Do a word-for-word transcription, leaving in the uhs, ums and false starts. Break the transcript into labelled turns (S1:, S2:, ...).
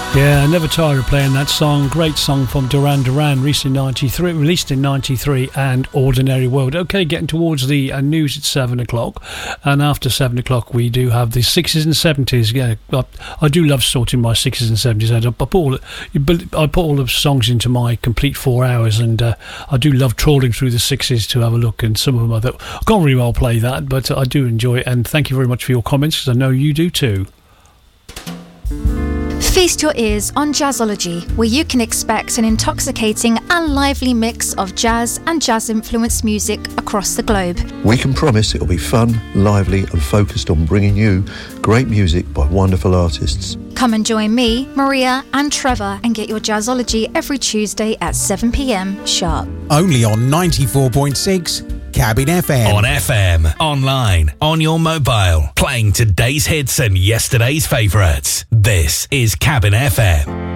S1: Yeah, I never tire of playing that song. Great song from Duran Duran, released in ninety-three, released in ninety-three, and Ordinary World. Okay, getting towards the uh, news at seven o'clock, and after seven o'clock we do have the sixties and seventies. Yeah, I, I do love sorting my sixties and seventies out. I put all, I put all the songs into my complete four hours, and uh, I do love trawling through the sixties to have a look. And some of them I thought I can't really well play that, but I do enjoy it. And thank you very much for your comments, because I know you do too.
S2: Feast your ears on Jazzology, where you can expect an intoxicating and lively mix of jazz and jazz-influenced music across the globe.
S3: We can promise it'll be fun, lively and focused on bringing you great music by wonderful artists.
S2: Come and join me, Maria and Trevor and get your Jazzology every Tuesday at seven p m sharp.
S4: Only on ninety-four point six Cabin F M.
S5: On F M, online, on your mobile, playing today's hits and yesterday's favourites. This is Cabin F M.